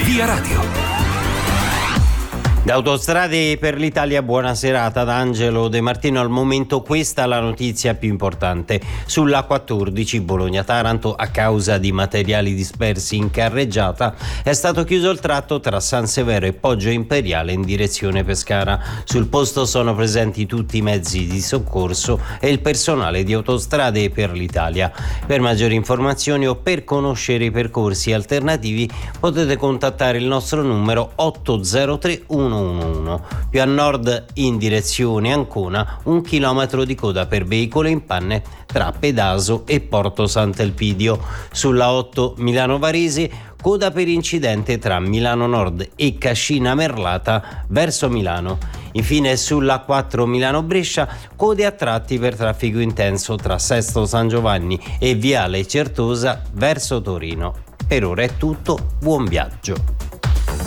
Via Radio. Da Autostrade per l'Italia, buona serata da Angelo De Martino. Al momento questa è la notizia più importante. Sulla 14 Bologna-Taranto, a causa di materiali dispersi in carreggiata, è stato chiuso il tratto tra San Severo e Poggio Imperiale in direzione Pescara. Sul posto sono presenti tutti i mezzi di soccorso e il personale di Autostrade per l'Italia. Per maggiori informazioni o per conoscere i percorsi alternativi potete contattare il nostro numero 803 111. Più a nord, in direzione Ancona, 1 chilometro di coda per veicolo in panne tra Pedaso e Porto Sant'Elpidio. Sulla 8 Milano-Varese, coda per incidente tra Milano Nord e Cascina Merlata verso Milano. Infine sulla 4 Milano-Brescia, code a tratti per traffico intenso tra Sesto San Giovanni e Viale Certosa verso Torino. Per ora è tutto, buon viaggio.